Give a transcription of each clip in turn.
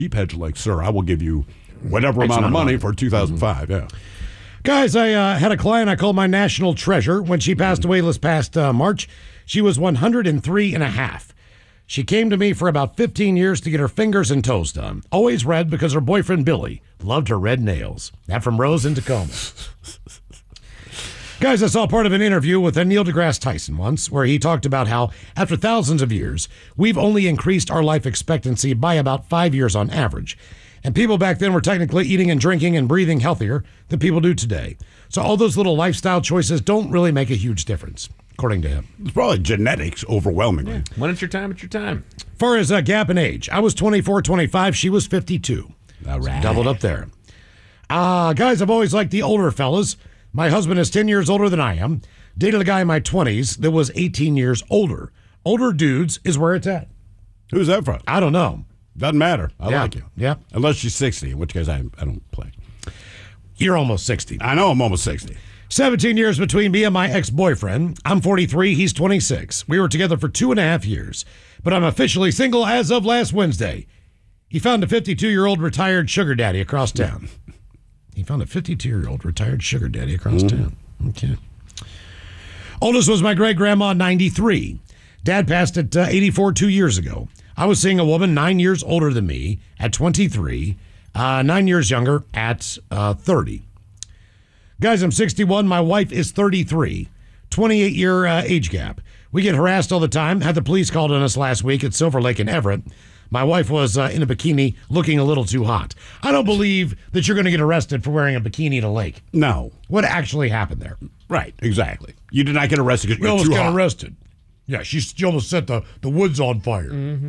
He hedged like, sir, I will give you whatever amount of money for 2005. Yeah. Guys, I had a client I called my national treasure. When she passed away this past March, she was 103 and a half. She came to me for about 15 years to get her fingers and toes done. Always red because her boyfriend, Billy, loved her red nails. That from Rose in Tacoma. Guys, I saw part of an interview with Neil deGrasse Tyson once where he talked about how, after thousands of years, we've only increased our life expectancy by about 5 years on average. And people back then were technically eating and drinking and breathing healthier than people do today. So all those little lifestyle choices don't really make a huge difference, according to him. It's probably genetics overwhelmingly. Yeah. When it's your time, it's your time. As far as a gap in age, I was 24, 25. She was 52. All right. Doubled up there. Guys, I've always liked the older fellas. My husband is 10 years older than I am. Dated a guy in my 20s that was 18 years older. Older dudes is where it's at. Who's that from? I don't know. Doesn't matter. I like you. Yeah. Unless she's 60, in which case I don't play. You're almost 60. I know I'm almost 60. 17 years between me and my ex-boyfriend. I'm 43. He's 26. We were together for 2.5 years, but I'm officially single as of last Wednesday. He found a 52-year-old retired sugar daddy across town. He found a 52-year-old retired sugar daddy across town. Okay. Oldest was my great-grandma, 93. Dad passed at 84 2 years ago. I was seeing a woman 9 years older than me at 23, 9 years younger at 30. Guys, I'm 61. My wife is 33. 28-year age gap. We get harassed all the time. Had the police called on us last week at Silver Lake in Everett. My wife was in a bikini looking a little too hot. I don't believe that you're going to get arrested for wearing a bikini at a lake. No. What actually happened there? Right, exactly. You did not get arrested because you you're almost too got hot. arrested. Yeah, she almost set the woods on fire.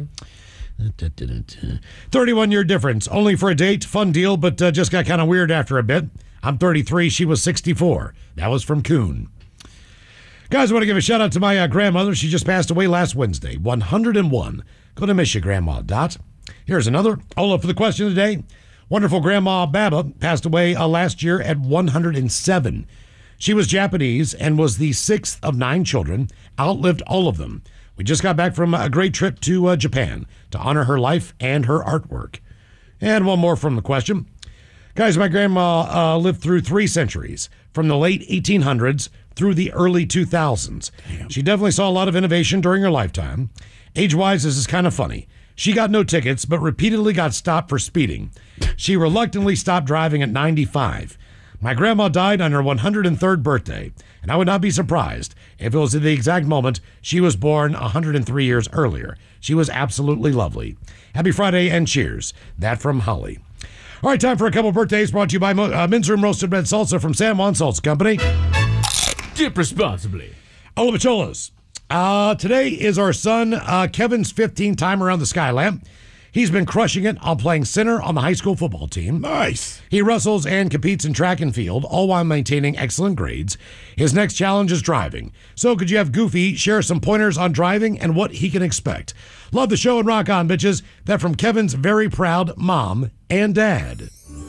31-year difference. Only for a date. Fun deal, but just got kind of weird after a bit. I'm 33. She was 64. That was from Coon. Guys, I want to give a shout out to my grandmother. She just passed away last Wednesday. 101. Going to miss you, Grandma Dot. Here's another. Ola for the question of the day. Wonderful Grandma Baba passed away last year at 107. She was Japanese and was the sixth of 9 children. Outlived all of them. We just got back from a great trip to Japan to honor her life and her artwork. And one more from the question. Guys, my grandma lived through 3 centuries, from the late 1800s through the early 2000s. Damn. She definitely saw a lot of innovation during her lifetime. Age-wise, this is kind of funny. She got no tickets, but repeatedly got stopped for speeding. She reluctantly stopped driving at 95. My grandma died on her 103rd birthday, and I would not be surprised if it was at the exact moment she was born 103 years earlier. She was absolutely lovely. Happy Friday and cheers. That from Holly. All right, time for a couple birthdays brought to you by Men's Room Roasted Red Salsa from San Juan Salsa Company. Dip responsibly. Hola, Bacholas. Today is our son Kevin's 15th time around the Skylamp. He's been crushing it on playing center on the high school football team. Nice. He wrestles and competes in track and field, all while maintaining excellent grades. His next challenge is driving. So could you have Goofy share some pointers on driving and what he can expect? Love the show and rock on, bitches. That from Kevin's very proud mom and dad.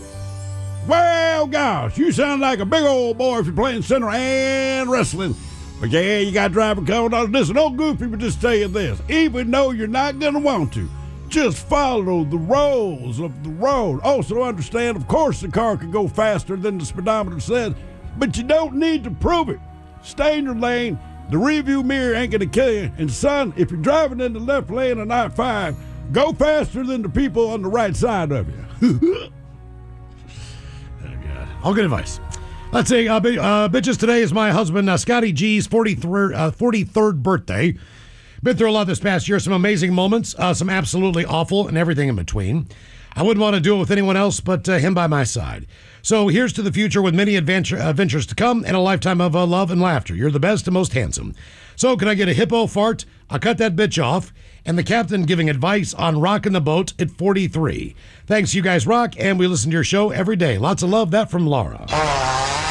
Well, gosh, you sound like a big old boy if you're playing center and wrestling. But yeah, you got driving covered on this. And old Goofy would just tell you this. Even though you're not going to want to, just follow the rules of the road. Also understand, of course, the car can go faster than the speedometer says, but you don't need to prove it. Stay in your lane. The rearview mirror ain't going to kill you. And son, if you're driving in the left lane on I-5, go faster than the people on the right side of you. All good advice. Let's see, bitches, today is my husband, Scotty G's 43rd birthday. Been through a lot this past year, some amazing moments, some absolutely awful, and everything in between. I wouldn't want to do it with anyone else but him by my side. So here's to the future with many adventures to come and a lifetime of love and laughter. You're the best and most handsome. So can I get a hippo fart? I'll cut that bitch off. And the captain giving advice on rocking the boat at 43. Thanks, you guys rock, and we listen to your show every day. Lots of love. That from Laura.